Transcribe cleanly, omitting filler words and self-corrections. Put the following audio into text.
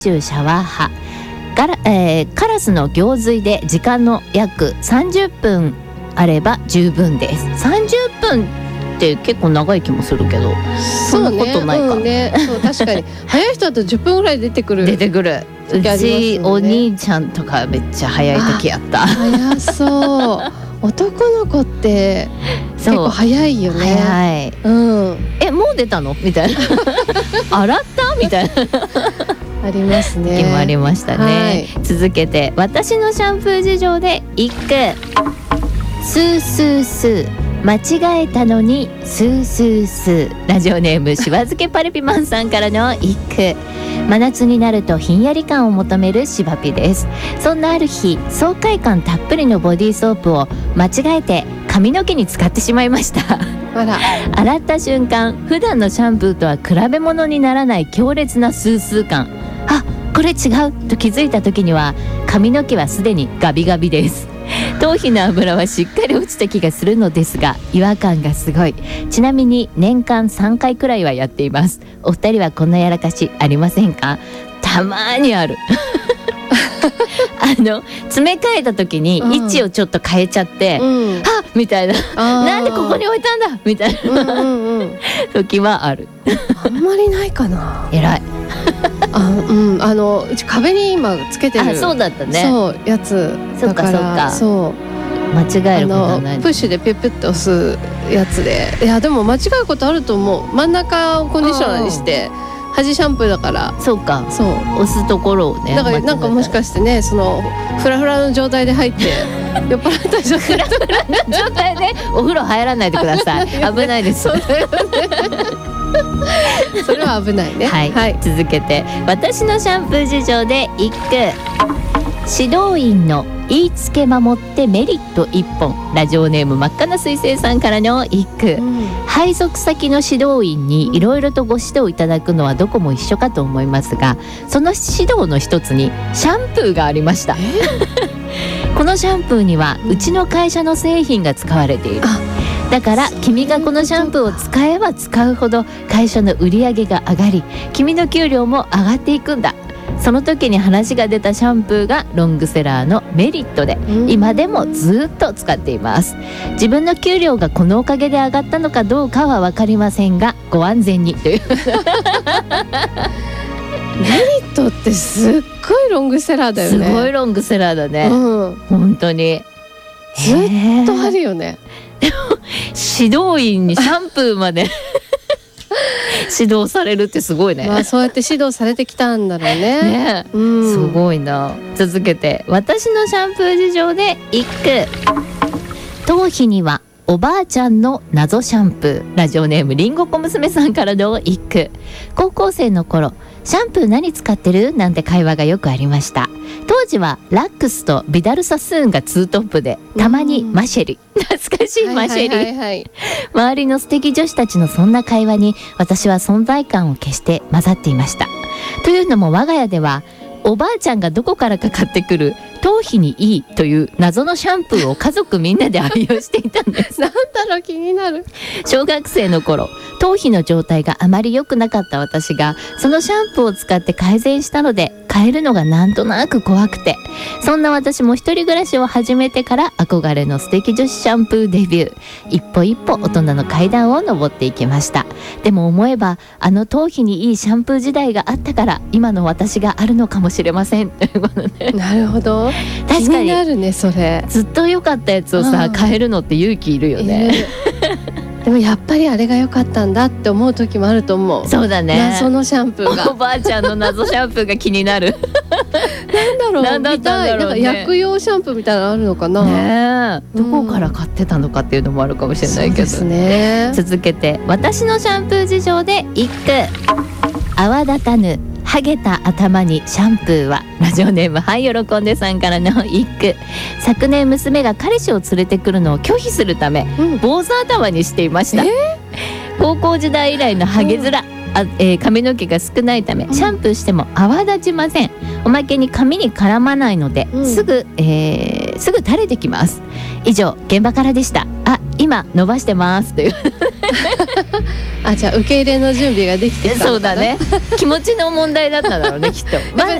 シャワー派カラスの行水で時間の約30分あれば十分です。30分って結構長い気もするけど、そんなことないか、 そう確かに早い人だと10分ぐらい出てくるうちお兄ちゃんとかめっちゃ早い時やった。 早そう男の子って結構早いよね。 早い、もう出たのみたいな洗ったみたいなありますね。 時もありましたね、続けて私のシャンプー事情で一句。スースースー間違えたのにスースースー。ラジオネームしば漬けパルピマンさんからの一句。真夏になるとひんやり感を求めるしばぴです。そんなある日、爽快感たっぷりのボディーソープを間違えて髪の毛に使ってしまいました洗った瞬間、普段のシャンプーとは比べ物にならない強烈なスースー感。あ、これ違うと気づいた時には髪の毛はすでにガビガビです。頭皮の油はしっかり落ちた気がするのですが違和感がすごい。ちなみに年間3回くらいはやっています。お二人はこんなやらかしありませんか？たまにある詰め替えた時に位置をちょっと変えちゃって、はっみたいな、なんでここに置いたんだみたいな、時はある。 あんまりないかな。 偉い。 うち壁に今つけてる。 そうだったね。 そうやつだから。そう間違えることはない。 プッシュでピュッピュッと押すやつで。いやでも間違うことあると思う。真ん中をコンディショナーにして端シャンプーだから。そうか。そう押すところをね。 だからなんかもしかしてね、そのフラフラの状態で入って酔っ払った状態の状態でお風呂入らないでください。危ないです。 それは危ないね。 はい、続けて私のシャンプー事情で一句。指導員の言いつけ守ってメリット一本。ラジオネーム真っ赤な水星さんからの一句。配属先の指導員にいろいろとご指導いただくのはどこも一緒かと思いますが、その指導の一つにシャンプーがありました。このシャンプーにはうちの会社の製品が使われている。だから君がこのシャンプーを使えば使うほど会社の売り上げが上がり、君の給料も上がっていくんだ。その時に話が出たシャンプーがロングセラーのメリットで、今でもずっと使っています。自分の給料がこのおかげで上がったのかどうかは分かりませんがご安全にというメリットってすっごいロングセラーだよね。 すごいロングセラーだね、本当にずっとあるよね。 指導員にシャンプーまで指導されるってすごいね。 そうやって指導されてきたんだろうね。 すごいな。続けて私のシャンプー事情で一句。頭皮にはおばあちゃんの謎シャンプー。ラジオネームりんご子娘さんからの一句。高校生の頃シャンプー何使ってるなんて会話がよくありました。当時はラックスとビダルサスーンがツートップで、たまにマシェリ、懐かしいマシェリ、周りの素敵女子たちのそんな会話に私は存在感を消して混ざっていました。というのも我が家ではおばあちゃんがどこからかかってくる頭皮にいいという謎のシャンプーを家族みんなで愛用していたんですなんだろう、気になる。 小学生の頃、頭皮の状態があまり良くなかった私がそのシャンプーを使って改善したので、変えるのがなんとなく怖くて、そんな私も一人暮らしを始めてから憧れの素敵女子シャンプーデビュー、一歩一歩大人の階段を登っていきました。でも思えばあの頭皮にいいシャンプー時代があったから今の私があるのかもしれませんということで。 なるほど、 確かに気になるね。それずっと良かったやつをさ変えるのって勇気いるよね。 でもやっぱりあれが良かったんだって思う時もあると思う。 そうだね。 謎のシャンプーがおばあちゃんの謎シャンプーが気になるなんだろう、 なんだったんだろうね。 なんか薬用シャンプーみたいなのあるのかな、 ね、どこから買ってたのかっていうのもあるかもしれないけど、 そうですね。 続けて私のシャンプー事情で一句。泡立たぬハゲた頭にシャンプーは。ラジオネームはい喜んでさんからの一句。昨年娘が彼氏を連れてくるのを拒否するため、坊主頭にしていました。高校時代以来のハゲ面、髪の毛が少ないためシャンプーしても泡立ちません。おまけに髪に絡まないので、すぐ垂れてきます。以上現場からでした。今伸ばしてますというじゃあ受け入れの準備ができてきたのかな。 そうだね気持ちの問題だっただろうねきっと、